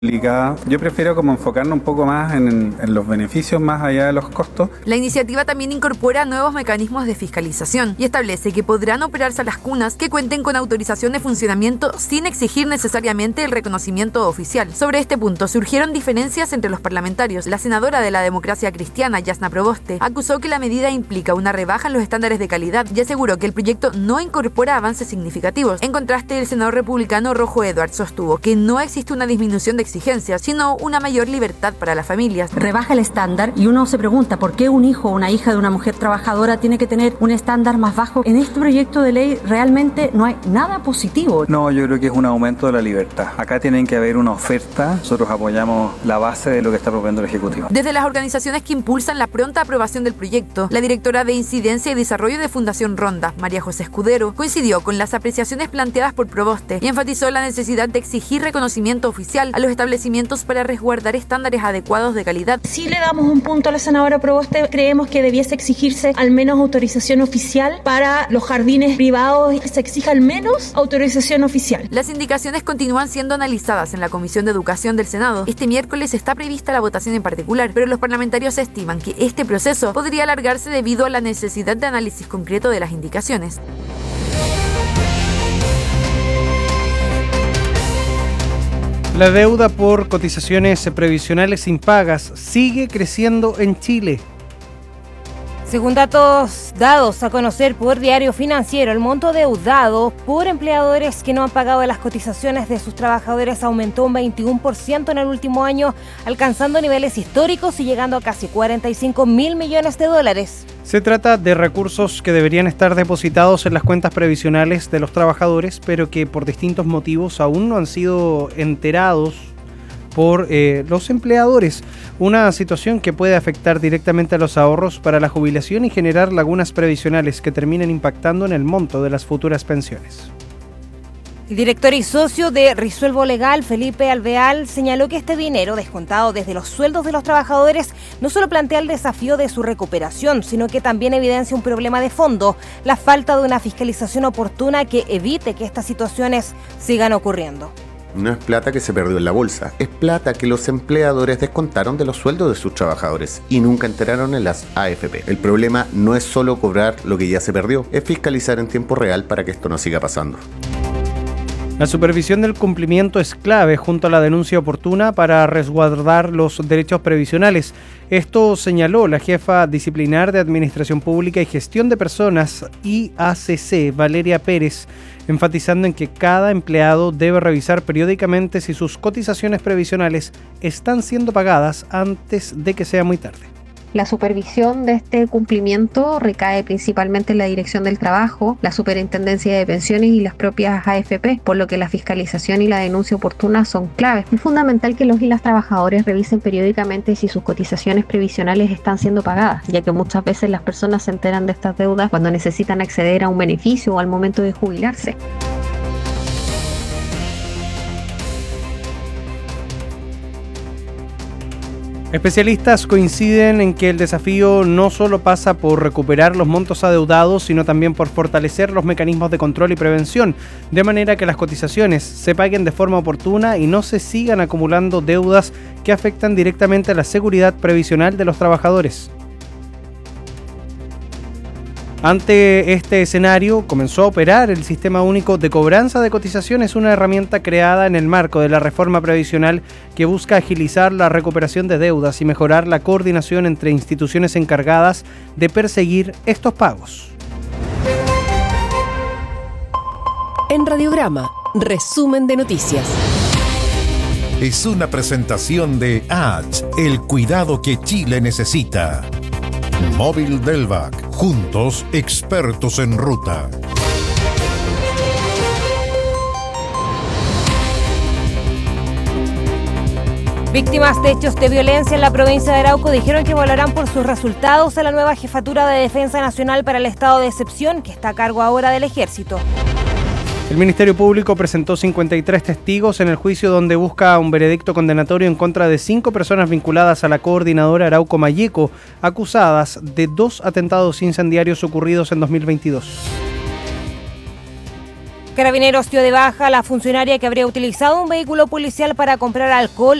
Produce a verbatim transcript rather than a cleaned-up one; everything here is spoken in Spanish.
Yo prefiero como enfocarnos un poco más en, en los beneficios más allá de los costos. La iniciativa también incorpora nuevos mecanismos de fiscalización y establece que podrán operarse las cunas que cuenten con autorización de funcionamiento sin exigir necesariamente el reconocimiento oficial. Sobre este punto surgieron diferencias entre los parlamentarios. La senadora de la Democracia Cristiana, Yasna Proboste, acusó que la medida implica una rebaja en los estándares de calidad y aseguró que el proyecto no incorpora avances significativos. En contraste, el senador republicano Rojo Edwards sostuvo que no existe una disminución de exigencias, sino una mayor libertad para las familias. Rebaja el estándar y uno se pregunta por qué un hijo o una hija de una mujer trabajadora tiene que tener un estándar más bajo. En este proyecto de ley realmente no hay nada positivo. No, yo creo que es un aumento de la libertad. Acá tienen que haber una oferta. Nosotros apoyamos la base de lo que está proponiendo el Ejecutivo. Desde las organizaciones que impulsan la pronta aprobación del proyecto, la directora de Incidencia y Desarrollo de Fundación Ronda, María José Escudero, coincidió con las apreciaciones planteadas por Proboste y enfatizó la necesidad de exigir reconocimiento oficial a los establecimientos para resguardar estándares adecuados de calidad. Si le damos un punto a la senadora Proboste, creemos que debiese exigirse al menos autorización oficial para los jardines privados, se exija al menos autorización oficial. Las indicaciones continúan siendo analizadas en la Comisión de Educación del Senado. Este miércoles está prevista la votación en particular, pero los parlamentarios estiman que este proceso podría alargarse debido a la necesidad de análisis concreto de las indicaciones. La deuda por cotizaciones previsionales impagas sigue creciendo en Chile. Según datos dados a conocer por Diario Financiero, el monto deudado por empleadores que no han pagado las cotizaciones de sus trabajadores aumentó un veintiuno por ciento en el último año, alcanzando niveles históricos y llegando a casi cuarenta y cinco mil millones de dólares. Se trata de recursos que deberían estar depositados en las cuentas previsionales de los trabajadores, pero que por distintos motivos aún no han sido enterados por eh, los empleadores, una situación que puede afectar directamente a los ahorros para la jubilación y generar lagunas previsionales que terminen impactando en el monto de las futuras pensiones. El director y socio de Risuelvo Legal, Felipe Alveal, señaló que este dinero descontado desde los sueldos de los trabajadores no solo plantea el desafío de su recuperación, sino que también evidencia un problema de fondo, la falta de una fiscalización oportuna que evite que estas situaciones sigan ocurriendo. No es plata que se perdió en la bolsa, es plata que los empleadores descontaron de los sueldos de sus trabajadores y nunca enteraron en las A F P. El problema no es solo cobrar lo que ya se perdió, es fiscalizar en tiempo real para que esto no siga pasando. La supervisión del cumplimiento es clave junto a la denuncia oportuna para resguardar los derechos previsionales. Esto señaló la jefa disciplinar de Administración Pública y Gestión de Personas, I A C C, Valeria Pérez, enfatizando en que cada empleado debe revisar periódicamente si sus cotizaciones previsionales están siendo pagadas antes de que sea muy tarde. La supervisión de este cumplimiento recae principalmente en la Dirección del Trabajo, la Superintendencia de Pensiones y las propias A F P, por lo que la fiscalización y la denuncia oportuna son claves. Es fundamental que los y las trabajadores revisen periódicamente si sus cotizaciones previsionales están siendo pagadas, ya que muchas veces las personas se enteran de estas deudas cuando necesitan acceder a un beneficio o al momento de jubilarse. Especialistas coinciden en que el desafío no solo pasa por recuperar los montos adeudados, sino también por fortalecer los mecanismos de control y prevención, de manera que las cotizaciones se paguen de forma oportuna y no se sigan acumulando deudas que afectan directamente a la seguridad previsional de los trabajadores. Ante este escenario, comenzó a operar el Sistema Único de Cobranza de Cotizaciones, una herramienta creada en el marco de la reforma previsional que busca agilizar la recuperación de deudas y mejorar la coordinación entre instituciones encargadas de perseguir estos pagos. En Radiograma, resumen de noticias. Es una presentación de A H, el cuidado que Chile necesita. Móvil Delvac, juntos expertos en ruta. Víctimas de hechos de violencia en la provincia de Arauco dijeron que evaluarán por sus resultados a la nueva Jefatura de Defensa Nacional para el Estado de Excepción, que está a cargo ahora del Ejército. El Ministerio Público presentó cincuenta y tres testigos en el juicio donde busca un veredicto condenatorio en contra de cinco personas vinculadas a la coordinadora Arauco Malleco, acusadas de dos atentados incendiarios ocurridos en dos mil veintidós. Carabineros dio de baja a la funcionaria que habría utilizado un vehículo policial para comprar alcohol